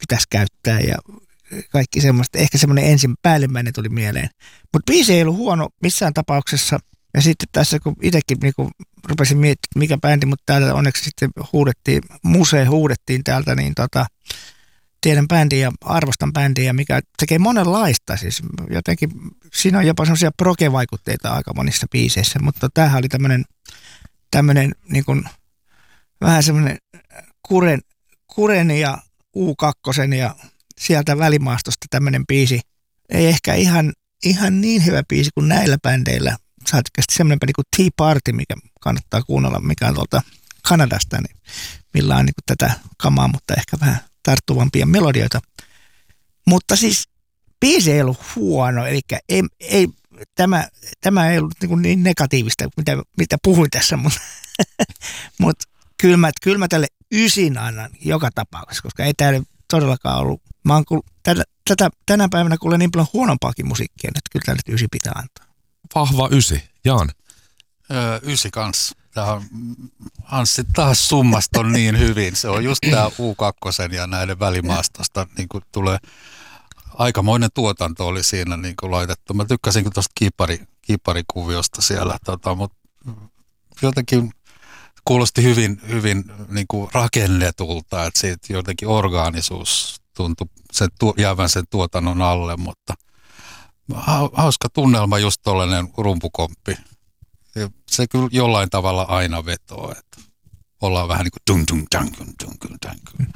pitäisi käyttää ja kaikki semmoista. Ehkä semmoinen päällimmäinen tuli mieleen. Mutta biisi ei ollut huono missään tapauksessa. Ja sitten tässä, kun itsekin niin rupesin miettimään, mikä bändi, mutta täältä onneksi sitten huudettiin täältä, niin tiedän bändiä ja arvostan bändiä, mikä tekee monenlaista. Siis jotenkin, siinä on jopa semmoisia proge-vaikutteita aika monissa biiseissä, mutta tämähän oli tämmöinen niin kuin, vähän semmoinen Kuren ja U2 ja sieltä välimaastosta tämmöinen biisi. Ei ehkä ihan niin hyvä biisi kuin näillä bändeillä. Saatikasti semmoinen bändi kuin Tea Party, mikä kannattaa kuunnella, mikä on tuolta Kanadasta, niin millä on niin kuin tätä kamaa, mutta ehkä vähän tarttuvampia melodioita. Mutta siis biisi ei ollut huono, eli ei tämä ei ollut niin negatiivista, mitä puhuin tässä, mutta kyllä mä tälle 9 annan joka tapauksessa, koska ei täällä todellakaan ollut. Mä oon tänä päivänä kuulen niin paljon huonompaakin musiikkia, että kyllä tälle 9 pitää antaa. Vahva 9. Jaan. 9 kanssa. Anssi taas summasta on niin hyvin. Se on just tämä U2 ja näiden välimaastosta niin kuin tulee aikamoinen tuotanto oli siinä niin kuin laitettu. Mä tykkäsin tuosta kiipparikuviosta siellä, mutta jotenkin kuulosti hyvin niin kuin rakennetulta, että siitä jotenkin orgaanisuus tuntui jäävän sen tuotannon alle, mutta hauska tunnelma, just tollainen rumpukomppi. Ja se kyllä jollain tavalla aina vetoo, että ollaan vähän niin kuin tung.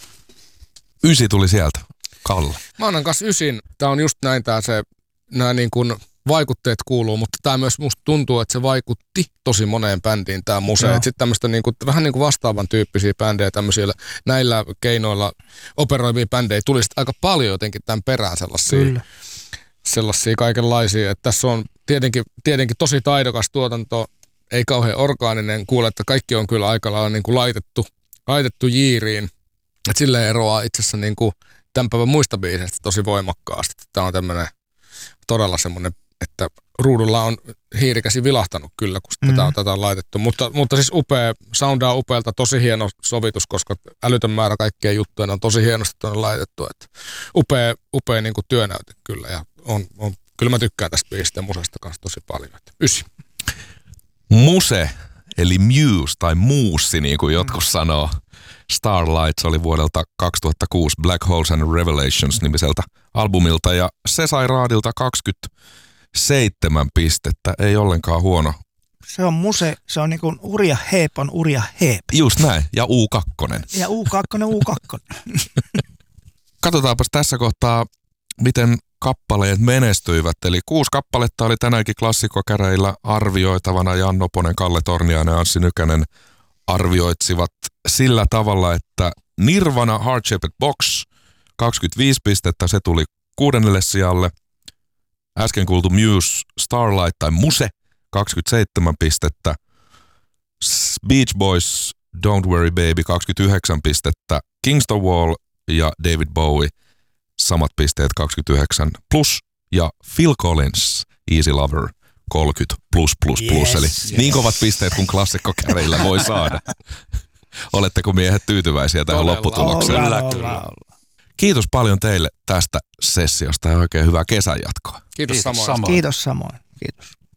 9 tuli sieltä. Kalle. Mä annan kanssa 9. Tää on just näin nämä niin kuin vaikutteet kuuluu, mutta tää myös musta tuntuu, että se vaikutti tosi moneen bändiin tää musea. Sitten tämmöistä niin kuin, vähän niin kuin vastaavan tyyppisiä bändejä, tämmöisiä näillä keinoilla operoivia bändejä tuli sitten aika paljon jotenkin tämän perään sellaisia kaikenlaisia. Että tässä on tietenkin tosi taidokas tuotanto, ei kauhean orgaaninen. Kuule, että kaikki on kyllä aika lailla niin kuin laitettu jiiriin. Että silleen eroaa itse asiassa niin kuin tämän päivän muista biiseistä tosi voimakkaasti. Tämä on tämmöinen todella semmoinen, että ruudulla on hiirikäsi vilahtanut kyllä, kun tätä on laitettu. Mutta siis soundaa upealta, tosi hieno sovitus, koska älytön määrä kaikkia juttuja on tosi hienosti tuonne laitettu. Että upea niin kuin työnäyte kyllä ja kyllä mä tykkään tästä biisistä ja musesta kanssa tosi paljon. 9. Muse, eli Muse tai Muussi, niin kuin jotkut sanoo. Starlights oli vuodelta 2006 Black Holes and Revelations -nimiseltä albumilta ja se sai raadilta 27 pistettä. Ei ollenkaan huono. Se on muse, se on niin kuin Urja Heep on Urja Heep. Just näin, ja U2. Ja U2. Katsotaanpas tässä kohtaa, miten kappaleet menestyivät. Eli 6 kappaletta oli tänäänkin klassikkokäräillä arvioitavana. Jan Noponen, Kalle Torniainen ja Anssi Nykänen arvioitsivat sillä tavalla, että Nirvana Heart Shaped Box 25 pistettä, se tuli 6. sijalle. Äsken kuultu Muse Starlight tai Muse 27 pistettä. Beach Boys Don't Worry Baby 29 pistettä. Kingston Wall ja David Bowie samat pisteet 29 plus ja Phil Collins Easy Lover 30 plus. Eli niin kovat pisteet kuin klassikkokäreillä voi saada. Oletteko miehet tyytyväisiä tähän lopputulokseen? Kyllä. Kiitos paljon teille tästä sessiosta ja oikein hyvää kesän jatkoa. Kiitos samoin. Kiitos samoin. Kiitos.